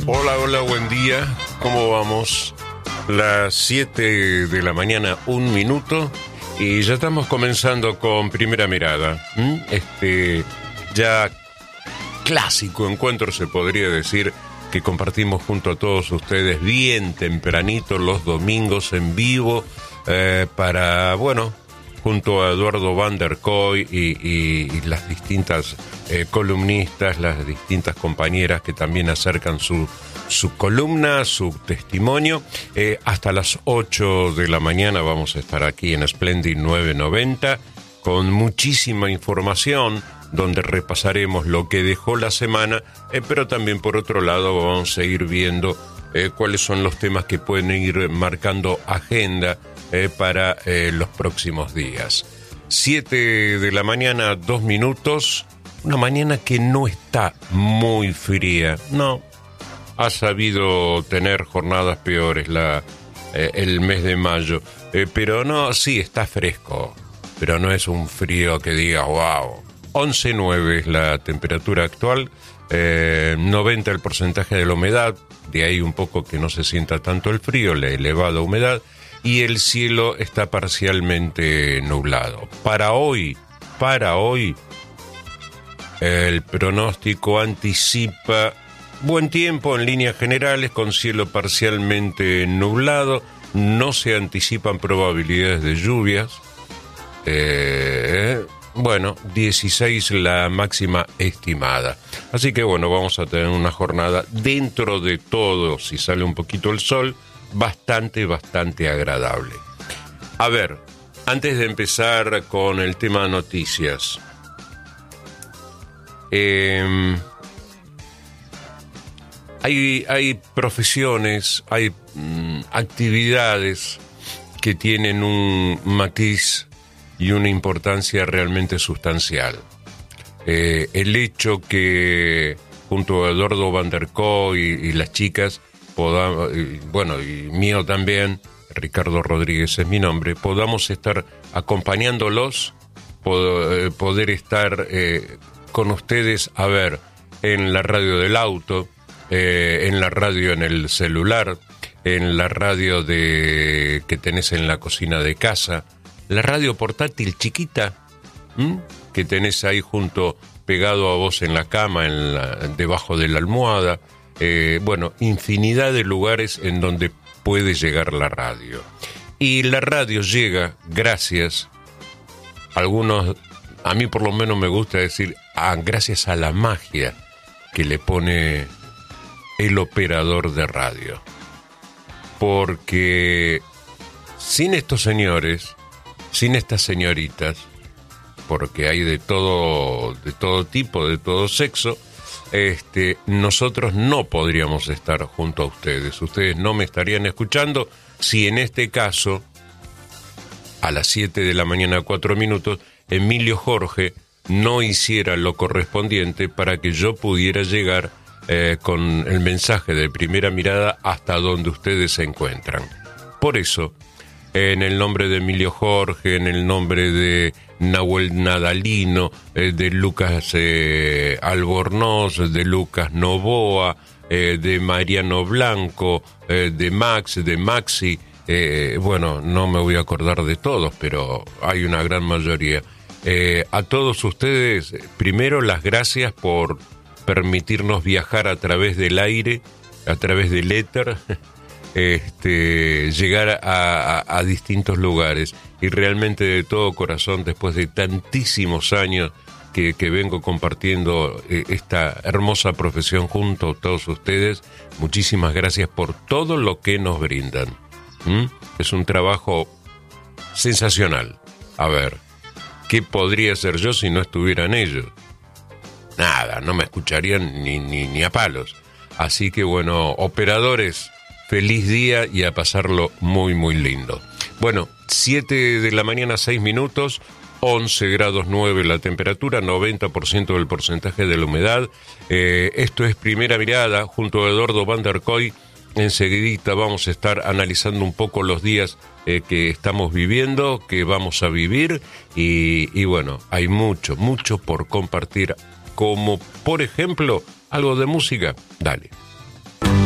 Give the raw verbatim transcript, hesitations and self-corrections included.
Hola, hola, buen día. ¿Cómo vamos? Las siete de la mañana, un minuto, y ya estamos comenzando con Primera Mirada. ¿Mm? Este ya clásico encuentro, se podría decir, que compartimos junto a todos ustedes bien tempranito los domingos en vivo, eh, para, bueno, junto a Eduardo Van der Kooi y, y, y las distintas eh, columnistas, las distintas compañeras que también acercan su, su columna, su testimonio. Eh, hasta las ocho de la mañana vamos a estar aquí en Splendid nueve noventa con muchísima información, donde repasaremos lo que dejó la semana, eh, pero también por otro lado vamos a ir viendo eh, cuáles son los temas que pueden ir marcando agenda Eh, para eh, los próximos días. Siete de la mañana, dos minutos. Una mañana que no está muy fría. No, ha sabido tener jornadas peores la, eh, el mes de mayo. Eh, pero no, sí, está fresco. Pero no es un frío que diga, wow. once coma nueve es la temperatura actual. Eh, noventa el porcentaje de la humedad. De ahí un poco que no se sienta tanto el frío, la elevada humedad. Y el cielo está parcialmente nublado. Para hoy, para hoy, el pronóstico anticipa buen tiempo en líneas generales, con cielo parcialmente nublado. No se anticipan probabilidades de lluvias. Eh, bueno, dieciséis la máxima estimada. Así que bueno, vamos a tener una jornada dentro de todo, si sale un poquito el sol, bastante, bastante agradable. A ver, antes de empezar con el tema noticias, eh, hay, hay profesiones, hay mm, actividades que tienen un matiz y una importancia realmente sustancial. Eh, el hecho que junto a Eduardo Van der Kooi y, y las chicas podamos, y, bueno, y mío también, Ricardo Rodríguez es mi nombre, podamos estar acompañándolos, pod, poder estar eh, con ustedes, a ver, en la radio del auto, eh, en la radio en el celular, en la radio de que tenés en la cocina de casa, la radio portátil chiquita, ¿m? que tenés ahí junto, pegado a vos en la cama, en la, debajo de la almohada. Eh, bueno, infinidad de lugares en donde puede llegar la radio. Y la radio llega gracias, algunos, a mí por lo menos me gusta decir, a, gracias a la magia que le pone el operador de radio. Porque sin estos señores, sin estas señoritas, porque hay de todo, de todo tipo, de todo sexo, Este, nosotros no podríamos estar junto a ustedes. Ustedes no me estarían escuchando si en este caso, a las siete de la mañana, cuatro minutos, Emilio Jorge no hiciera lo correspondiente para que yo pudiera llegar eh, con el mensaje de Primera Mirada hasta donde ustedes se encuentran. Por eso, en el nombre de Emilio Jorge, en el nombre de Nahuel Nadalino, eh, de Lucas eh, Albornoz, de Lucas Novoa, eh, de Mariano Blanco, eh, de Max, de Maxi, eh, bueno, no me voy a acordar de todos, pero hay una gran mayoría. Eh, a todos ustedes, primero las gracias por permitirnos viajar a través del aire, a través del éter, Este, llegar a, a, a distintos lugares, y realmente de todo corazón, después de tantísimos años que, que vengo compartiendo eh, esta hermosa profesión junto a todos ustedes, muchísimas gracias por todo lo que nos brindan. ¿Mm? Es un trabajo sensacional. A ver, ¿qué podría ser yo si no estuvieran ellos? Nada, no me escucharían ni, ni, ni a palos. Así que bueno, operadores, feliz día y a pasarlo muy, muy lindo. Bueno, siete de la mañana, seis minutos, once grados nueve la temperatura, noventa por ciento del porcentaje de la humedad. Eh, esto es Primera Mirada, junto a Eduardo Van der Kooi. Enseguidita vamos a estar analizando un poco los días eh, que estamos viviendo, que vamos a vivir, y, y bueno, hay mucho, mucho por compartir, como por ejemplo, algo de música. Dale.